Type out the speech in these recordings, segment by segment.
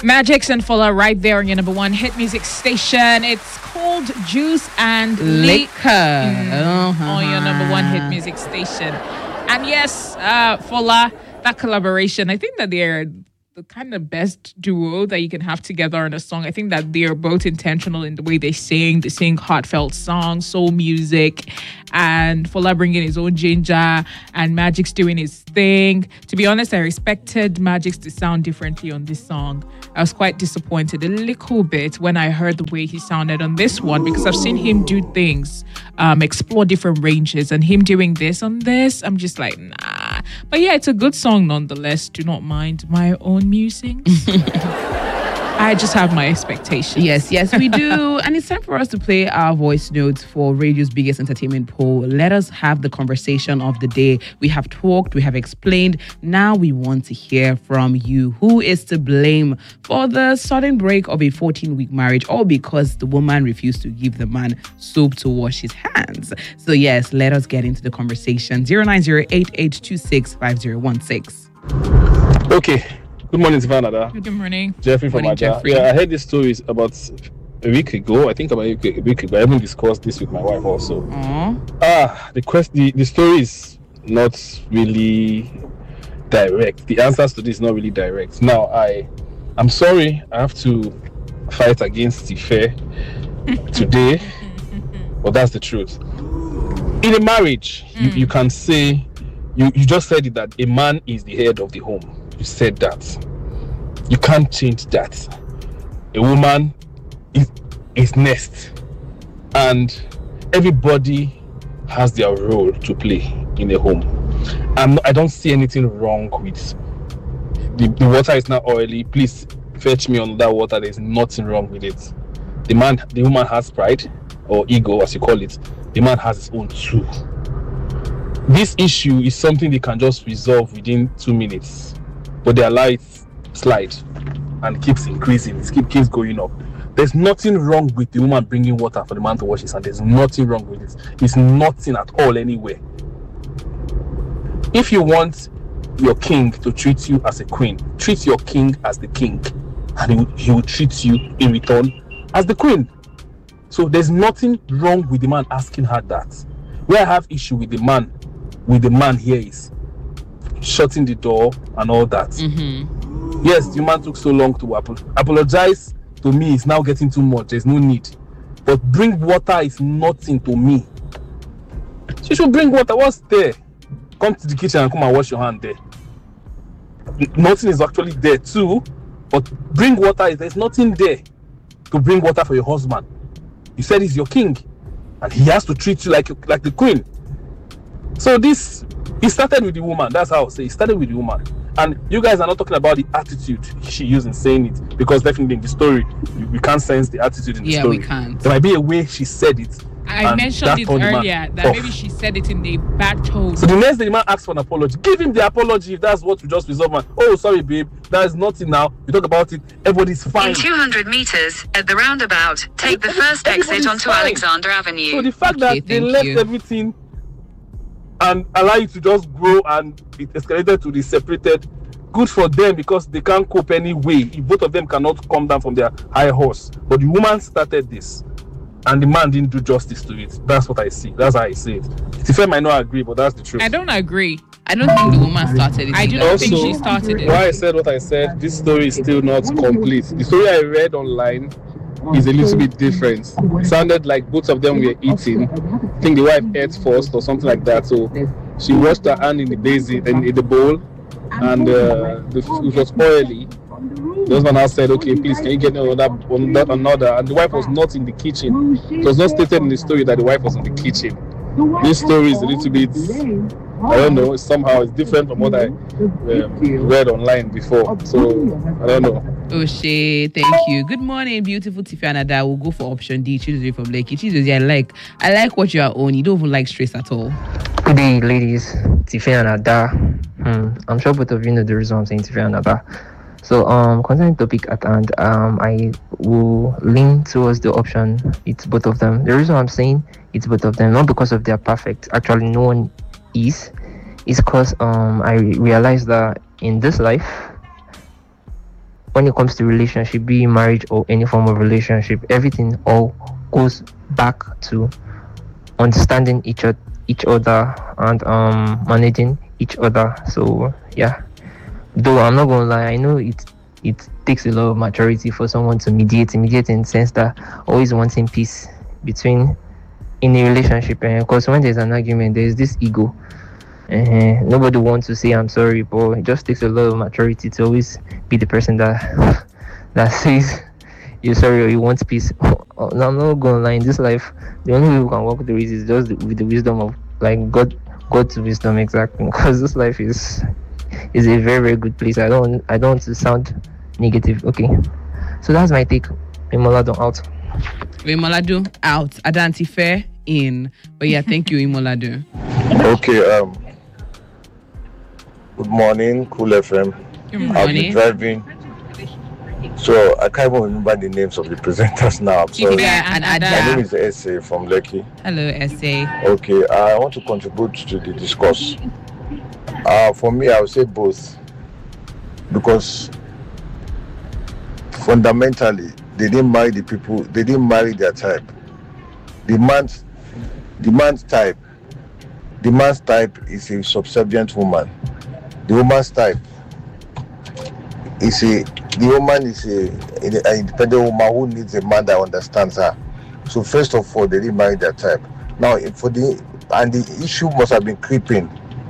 Magix and Fuller right there on your number one hit music station. It's called Juice and Liquor. On your number one hit music station. And yes, Fuller, that collaboration, I think that they're the kind of best duo that you can have together in a song. I think that they're both intentional in the way they sing. They sing heartfelt songs, soul music, and Fola bringing his own ginger and Magix doing his thing. To be honest, I expected Magix to sound differently on this song. I was quite disappointed a little bit when I heard the way he sounded on this one, because I've seen him do things, explore different ranges, and him doing this on this, I'm just like, nah. But yeah, it's a good song nonetheless. Do not mind my own musings. I just have my expectations. Yes, we do. And it's time for us to play our voice notes for radio's biggest entertainment poll. Let us have the conversation of the day. We have talked, we have explained. Now we want to hear from you. Who is to blame for the sudden break of a 14-week marriage, all because the woman refused to give the man soap to wash his hands? So yes, let us get into the conversation. 09088265016. Okay. Good morning, Tiffany. Good morning. Jeffrey from Aja. Yeah, I heard this story about a week ago. I think about a week ago. I haven't discussed this with my wife also. The story is not really direct. The answers to this is not really direct. Now, I'm sorry. I have to fight against the fair today, but that's the truth. In a marriage, you can say, you just said it, that a man is the head of the home. You said that. You can't change that. A woman is nest, and everybody has their role to play in a home. I don't see anything wrong with the water is not oily. Please fetch me on that water. There's nothing wrong with it. The woman has pride, or ego as you call it. The man has his own too. This issue is something they can just resolve within 2 minutes. But they allow it slide and keeps increasing. It keeps going up. There's nothing wrong with the woman bringing water for the man to wash his hands. There's nothing wrong with it. It's nothing at all anywhere. If you want your king to treat you as a queen, treat your king as the king, and he will treat you in return as the queen. So there's nothing wrong with the man asking her that. Where I have issue with the man here is shutting the door and all that. Yes, the man took so long to apologize to me. It's now getting too much. There's no need. But bring water is nothing to me. She should bring water. What's there? Come to the kitchen and come and wash your hand there. Nothing is actually there too. But bring water. There's nothing there to bring water for your husband. You said he's your king, and he has to treat you like the queen. So it started with the woman. That's how I say it started with the woman. And you guys are not talking about the attitude she used in saying it, because definitely in the story we can't sense the attitude in the story. Yeah, we can't. There might be a way she said it. I mentioned it earlier that maybe she said it in a bad tone. So the next day the man asks for an apology. Give him the apology if that's what we just resolve. Man, oh sorry babe, that is nothing now. We talk about it. Everybody's fine. In 200 meters at the roundabout, take the first exit onto Alexander Avenue. So the fact that they left everything and allow it to just grow and it escalated to the separated, good for them, because they can't cope anyway. If both of them cannot come down from their high horse. But the woman started this, and the man didn't do justice to it. That's what I see. That's how I see it. Tifa might not agree, but that's the truth. I don't agree. I don't think the woman started it. I do not think she started it. Why I said what I said, this story is still not complete. The story I read online is a little bit different. It sounded like both of them were eating. I think the wife ate first or something like that. So she washed her hand in the basin, in the bowl, and it was oily. The husband now said, "Okay, please, can you get another?" And the wife was not in the kitchen. It was not stated in the story that the wife was in the kitchen. This story is a little bit, I don't know, somehow it's different from what I read online before. So I don't know. Oshe, thank you. Good morning, beautiful Tiffany. We'll go for option D. Chizozie from Lekki. Chizozie, I like what you are on. You don't even like stress at all. Good day, ladies. Tiffany and Ada. I'm sure both of you know the reason I'm saying Tiffany and Ada. So, concerning the topic at hand, I will lean towards the option it's both of them. The reason I'm saying it's both of them, not because of they're perfect. Actually, no one is because I realized that in this life, when it comes to relationship, be it marriage or any form of relationship, everything all goes back to understanding each other and managing each other. So yeah, though I'm not gonna lie, I know it takes a lot of maturity for someone to mediate in the sense that always wanting peace between in a relationship, because when there's an argument, there's this ego. Nobody wants to say I'm sorry, but it just takes a lot of maturity to always be the person that that says you're sorry or you want peace. No, I'm not gonna lie, in this life, the only way we can walk through it is just with the wisdom of like God's wisdom, exactly. Because this life is a very, very good place. I don't want to sound negative. Okay, so that's my take. Imolado out. Imolado out. Adanti Fair in. But yeah, thank you, Imolado. Okay. Good morning, Cool FM. Good morning. I've been driving, so I can't even remember the names of the presenters now. I'm sorry. And My Ada. name is Essay from Lekki. Hello, Essay. Okay, I want to contribute to the discourse. For me, I would say both, because fundamentally they didn't marry the people. They didn't marry their type. The man's type is a subservient woman. The woman's type is an independent woman who needs a man that understands her. So first of all, they didn't marry their type. Now the issue must have been creeping.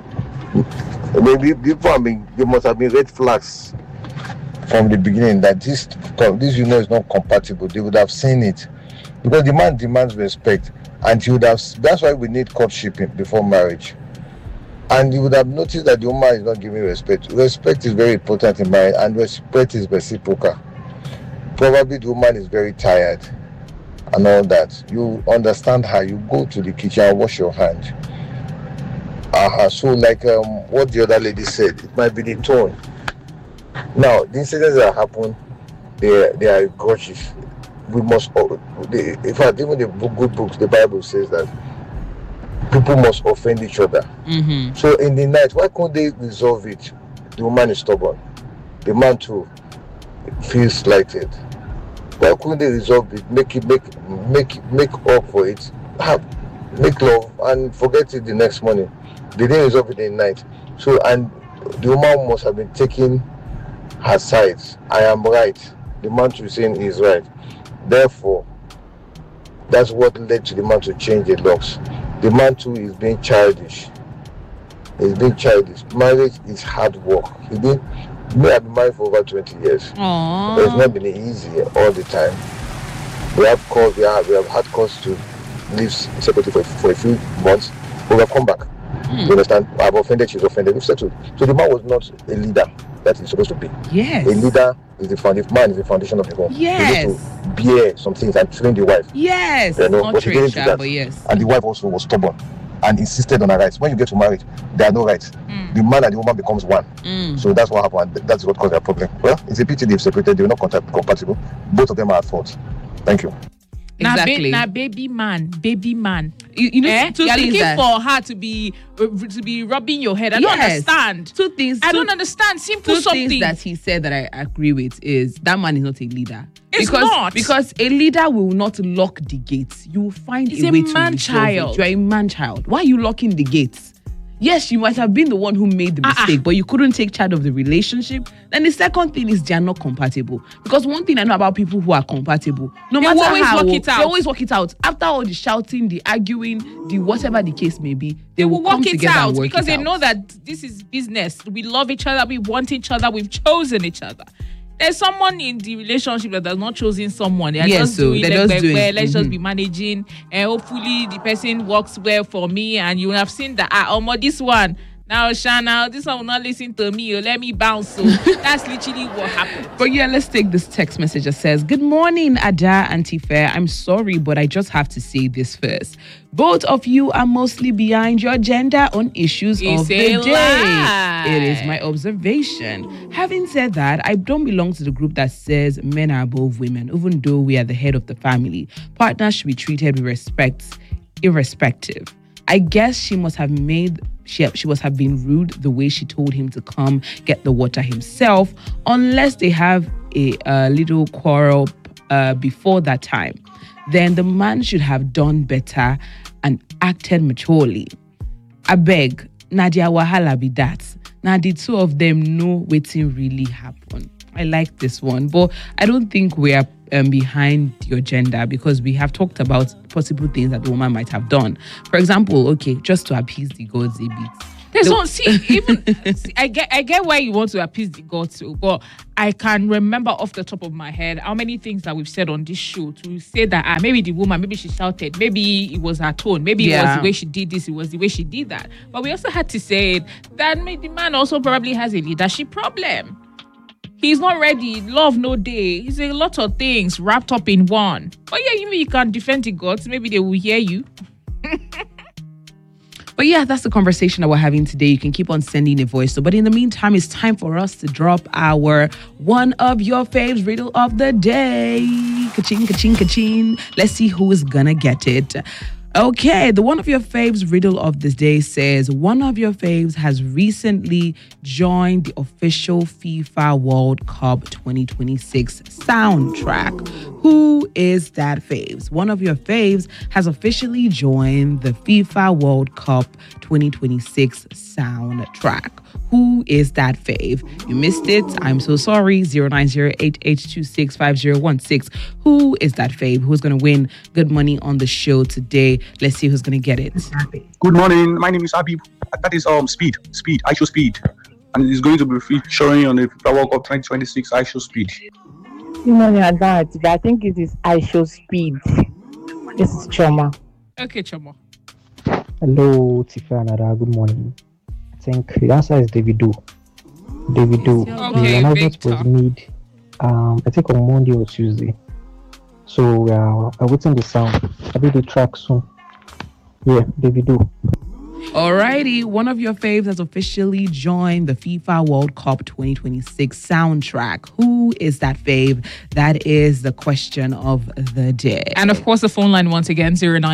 Maybe there must have been red flags from the beginning that this is not compatible. They would have seen it, because the man demands respect, and he would have. That's why we need courtship before marriage. And you would have noticed that the woman is not giving respect. Respect is very important in marriage, and respect is reciprocal. Probably the woman is very tired and all that. You understand her. You go to the kitchen and wash your hand. So like what the other lady said, it might be the tone. Now, the incidents that happen, they are gorgeous. We must, in fact, even the good books, the Bible says that people must offend each other. Mm-hmm. So in the night, why couldn't they resolve it? The woman is stubborn. The man too feels slighted. Why couldn't they resolve it? Make up for it. Make love and forget it the next morning. They didn't resolve it in the night. So, and the woman must have been taking her sides. I am right. The man to be saying he is right. Therefore, that's what led to the man to change the locks. The man too is being childish. He's being childish. Marriage is hard work. Me, I've been married for over 20 years. Aww. But it's not been easy all the time. We have had cause to live separately for a few months, but we have come back. You understand? I've offended, she's offended, we've settled. So the man was not a leader that he's supposed to be. Yes. A leader is the foundation of the home. Yes. He's supposed to bear some things and train the wife. Yes. You know, Not but he didn't do Trisha, that. but yes. And the wife also was stubborn and insisted on her rights. When you get to marriage, there are no rights. The man and the woman becomes one. So that's what happened. That's what caused their problem. Well, it's a pity they've separated. They were not compatible. Both of them are at fault. Thank you. Exactly. Now, baby man. You know, two You're things looking that, for her to be rubbing your head. I don't Yes. understand. two things. I don't understand. Simple Two something. things that he said that I agree with is that man is not a leader. It's not. Because a leader will not lock the gates. You will find He's a a way to man-child. resolve it. You're a man-child. Why are you locking the gates? Yes, you might have been the one who made the mistake, but you couldn't take charge of the relationship. Then the second thing is they are not compatible. Because one thing I know about people who are compatible, no They matter will always how, work it out. they always work it out. After all the shouting, the arguing, the whatever the case may be, they will come work it together out and work because it they out. know that this is business. We love each other. We want each other. We've chosen each other. There's someone in the relationship that has not chosen someone. They're Yes, just so doing they're just doing- let's just be managing. And hopefully the person works well for me. And you have seen that this one. Now, Shana, this one will not listen to me. Let me bounce. So that's literally what happened. But yeah, let's take this text message that says, "Good morning, Ada and Tife. I'm sorry, but I just have to say this first. Both of you are mostly behind your gender on issues It's of the a day. lie. It is my observation. Having said that, I don't belong to the group that says men are above women, even though we are the head of the family. Partners should be treated with respect, irrespective. I guess she must have been rude the way she told him to come get the water himself, unless they have a little quarrel before that time, then the man should have done better and acted maturely. I beg, Nadia Wahala be that. Now the two of them know wetin really happened. I like this one, but I don't think we are behind your gender because we have talked about possible things that the woman might have done. For example, okay, just to appease the gods a bit. I get why you want to appease the gods too, but I can remember off the top of my head how many things that we've said on this show to say that maybe the woman, maybe she shouted, maybe it was her tone, maybe it was the way she did this, it was the way she did that. But we also had to say that the man also probably has a leadership problem. He's not ready. Love no day. It's a lot of things wrapped up in one. But yeah, you can defend the gods. Maybe they will hear you. But yeah, that's the conversation that we're having today. You can keep on sending a voice. But in the meantime, it's time for us to drop our one of your faves riddle of the day. Ka-ching, ka-ching, ka-ching. Let's see who is gonna get it. Okay, the one of your faves riddle of this day says, one of your faves has recently joined the official FIFA World Cup 2026 soundtrack. Who is that faves? One of your faves has officially joined the FIFA World Cup 2026 soundtrack. Who is that fave? You missed it. I'm so sorry. 09088265016. Who is that fave? Who's going to win good money on the show today? Let's see who's going to get it. Good morning. My name is Habib. That is Speed. I Show Speed. And it's going to be featuring on the FIFA World Cup 2026 I Show Speed. Good morning, Adad. I think it is I Show Speed. This is Choma. Okay, Choma. Hello, Tifa and Ada. Good morning. I think the answer is Davido. Davido. Okay, the announcement was made, I think on Monday or Tuesday. So we are waiting the sound. I'll do the track soon. Yeah, Davido. Alrighty, one of your faves has officially joined the FIFA World Cup 2026 soundtrack. Who is that fave? That is the question of the day. And of course, the phone line once again,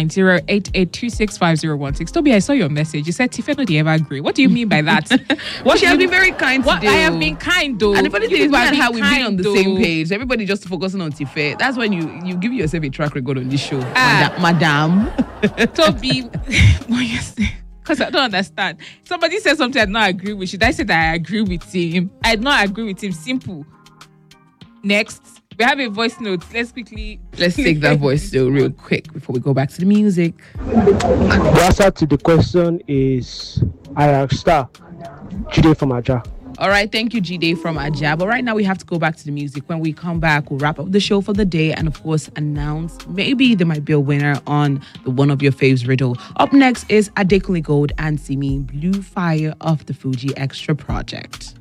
09088265016. Toby, I saw your message. You said Tifa, do you ever agree? What do you mean by that? She has been very kind today. I have been kind though. And the funny thing is how we've been on the same page. Everybody just focusing on Tifa. That's when you give yourself a track record on this show. Madam. Toby, what you say? Because I don't understand. Somebody said something I did not agree with. Should I say that I agree with him? I did not agree with him. Simple. Next, we have a voice note. Let's take that voice note real quick before we go back to the music. The answer to the question is Ajax Star. Jide from Aja. All right, thank you, Jide from Aja. But right now we have to go back to the music. When we come back, we'll wrap up the show for the day and, of course, announce maybe there might be a winner on the one of your faves riddle. Up next is Adekunle Gold and Simi, Blue Fire of the Fuji Extra Project.